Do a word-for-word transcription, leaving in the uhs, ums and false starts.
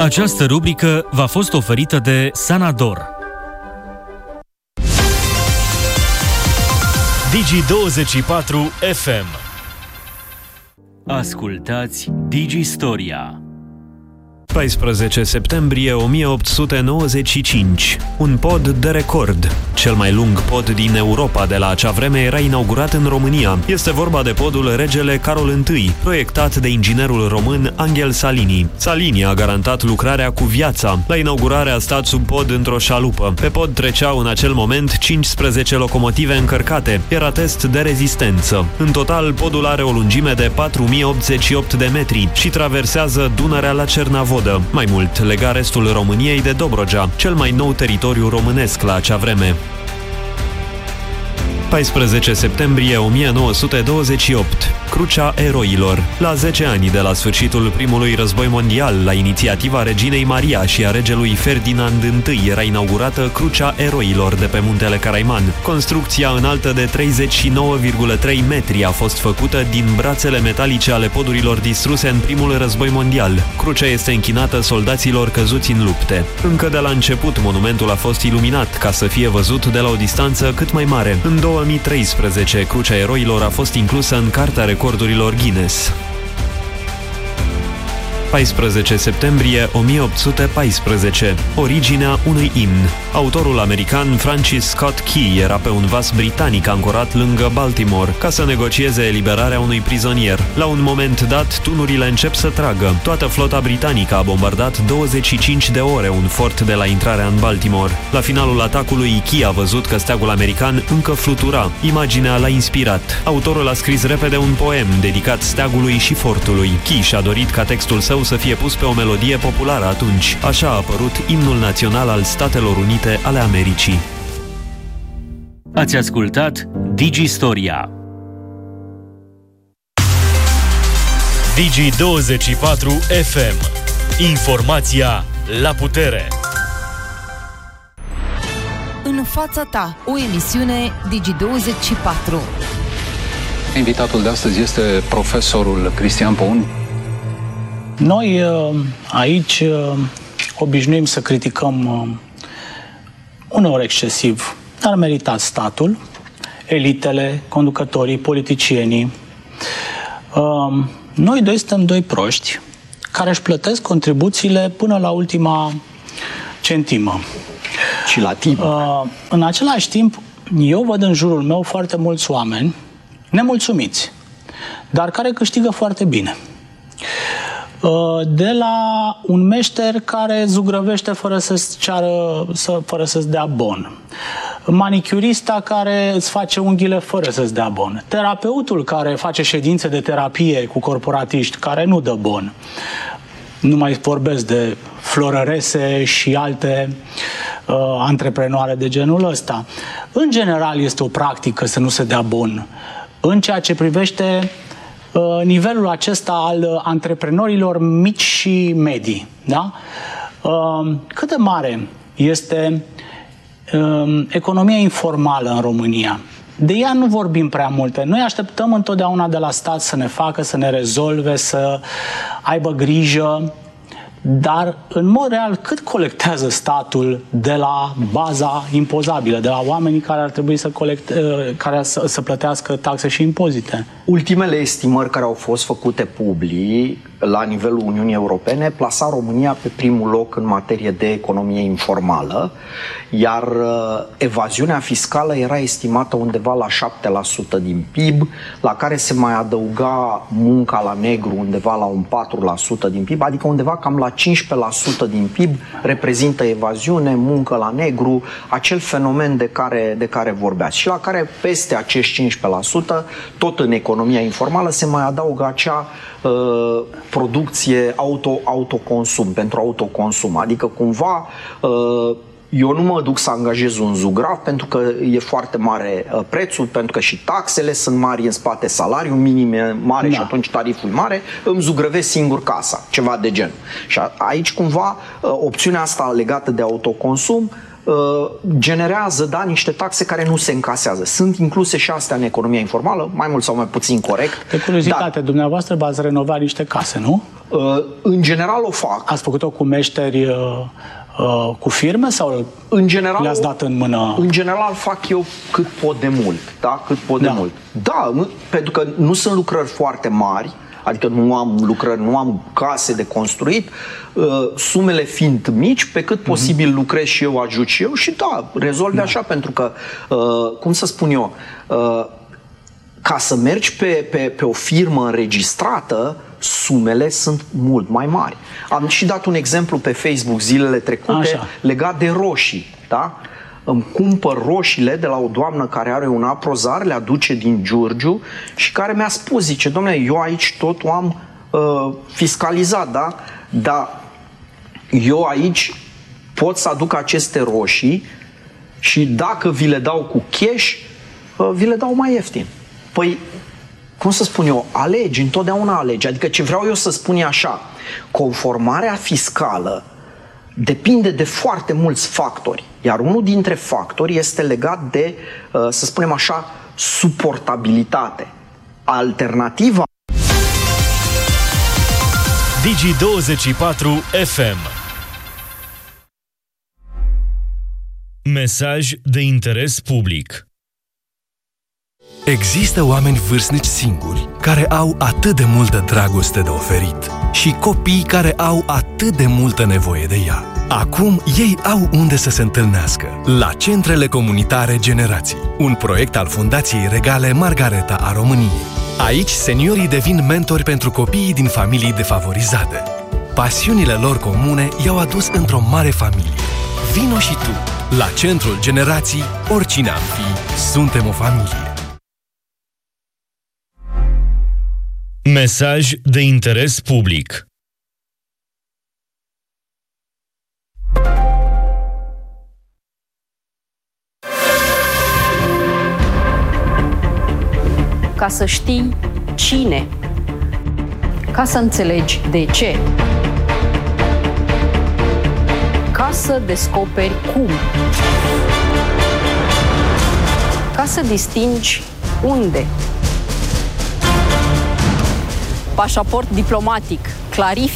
Această rubrică v-a fost oferită de Sanador. Digi douăzeci și patru F M. Ascultați Digistoria. paisprezece septembrie o mie opt sute nouăzeci și cinci. Un pod de record. Cel mai lung pod din Europa de la acea vreme era inaugurat în România. Este vorba de podul Regele Carol I, proiectat de inginerul român Angel Salini. Salini a garantat lucrarea cu viața. La inaugurare a stat sub pod într-o șalupă. Pe pod treceau în acel moment cincisprezece locomotive încărcate. Era test de rezistență. În total, podul are o lungime de patru mii optzeci și opt de metri și traversează Dunărea la Cernavodă. Mai mult, lega restul României de Dobrogea, cel mai nou teritoriu românesc la acea vreme. paisprezece septembrie o mie nouă sute douăzeci și opt. Crucea Eroilor. La zece ani de la sfârșitul primului război mondial, la inițiativa reginei Maria și a regelui Ferdinand I, era inaugurată Crucea Eroilor de pe Muntele Caraiman. Construcția înaltă de treizeci și nouă virgulă trei metri a fost făcută din brațele metalice ale podurilor distruse în primul război mondial. Crucea este închinată soldaților căzuți în lupte. Încă de la început, monumentul a fost iluminat ca să fie văzut de la o distanță cât mai mare. În două mii treisprezece, Crucea Eroilor a fost inclusă în Cartea Recordurilor Guinness. paisprezece septembrie o mie opt sute paisprezece. Originea unui imn. Autorul american Francis Scott Key era pe un vas britanic ancorat lângă Baltimore ca să negocieze eliberarea unui prizonier. La un moment dat, tunurile încep să tragă. Toată flota britanică a bombardat douăzeci și cinci de ore un fort de la intrarea în Baltimore. La finalul atacului, Key a văzut că steagul american încă flutura. Imaginea l-a inspirat. Autorul a scris repede un poem dedicat steagului și fortului. Key și-a dorit ca textul său să fie pus pe o melodie populară atunci. Așa a apărut imnul național al Statelor Unite ale Americii. Ați ascultat Digistoria. Digi douăzeci și patru F M. Informația la putere. În fața ta, o emisiune Digi douăzeci și patru. Invitatul de astăzi este profesorul Cristian Poun. Noi aici obișnuim să criticăm uneori excesiv, dar meritat statul, elitele, conducătorii, politicienii. Noi doi suntem doi proști care își plătesc contribuțiile până la ultima centimă. Și la timp. În același timp, eu văd în jurul meu foarte mulți oameni nemulțumiți, dar care câștigă foarte bine. De la un meșter care zugrăvește fără să-ți ceară, să, fără să-ți dea bon, manicurista care îți face unghiile fără să-ți dea bon, terapeutul care face ședințe de terapie cu corporatiști care nu dă bon. Nu mai vorbesc de florărese și alte uh, antreprenoare de genul ăsta. În general este o practică să nu se dea bon. În ceea ce privește nivelul acesta al antreprenorilor mici și medii. Da? Cât de mare este economia informală în România? De ea nu vorbim prea multe. Noi așteptăm întotdeauna de la stat să ne facă, să ne rezolve, să aibă grijă. Dar, în mod real, cât colectează statul de la baza impozabilă, de la oamenii care ar trebui să, colect, care să, să plătească taxe și impozite? Ultimele estimări care au fost făcute public la nivelul Uniunii Europene plasa România pe primul loc în materie de economie informală, iar evaziunea fiscală era estimată undeva la șapte la sută din P I B, la care se mai adăuga munca la negru undeva la un patru la sută din P I B, adică undeva cam la cincisprezece la sută din P I B reprezintă evaziune, muncă la negru, acel fenomen de care, de care vorbeați. Și la care peste acești cincisprezece la sută, tot în economia informală, se mai adaugă acea uh, producție auto, autoconsum, pentru autoconsum. Adică cumva uh, eu nu mă duc să angajez un zugrav pentru că e foarte mare uh, prețul, pentru că și taxele sunt mari în spate, salariul minim e mare, da, și atunci tariful e mare, îmi zugrăvesc singur casa, ceva de genul. Și a, aici cumva uh, opțiunea asta legată de autoconsum generează, da, niște taxe care nu se încasează. Sunt incluse și astea în economia informală, mai mult sau mai puțin corect. De curiozitate, dar, dumneavoastră v-ați renovat niște case, nu? În general o fac. Ați făcut-o cu meșteri cu firme sau în general, le-ați dat în mână? În general fac eu cât pot de mult, da? Cât pot da. de mult. Da, pentru că nu sunt lucrări foarte mari, adică nu am lucrări, nu am case de construit, sumele fiind mici, pe cât posibil lucrez și eu, ajut și eu și da, rezolvi da. așa, pentru că, cum să spun eu, ca să mergi pe, pe, pe o firmă înregistrată, sumele sunt mult mai mari. Am și dat un exemplu pe Facebook zilele trecute așa. legat de roșii, da? Îmi cumpăr roșiile de la o doamnă care are un aprozar, le aduce din Giurgiu și care mi-a spus, zice, dom'le, eu aici tot o am uh, fiscalizat, da? Dar eu aici pot să aduc aceste roșii și dacă vi le dau cu cash, uh, vi le dau mai ieftin. Păi, cum să spun eu, alegi, întotdeauna alegi. Adică ce vreau eu să spun e așa, conformarea fiscală depinde de foarte mulți factori, iar unul dintre factori este legat de, să spunem așa, suportabilitate. Alternativa Digi douăzeci și patru F M. Mesaj de interes public. Există oameni vârstnici singuri care au atât de multă dragoste de oferit și copii care au atât de multă nevoie de ea. Acum ei au unde să se întâlnească, la Centrele Comunitare Generații, un proiect al Fundației Regale Margareta a României. Aici seniorii devin mentori pentru copiii din familii defavorizate. Pasiunile lor comune i-au adus într-o mare familie. Vino și tu! La Centrul Generații, oricine am fi, suntem o familie. Mesaj de interes public. Ca să știi cine, ca să înțelegi de ce, ca să descoperi cum, ca să distingi unde. Pașaport diplomatic, clarifică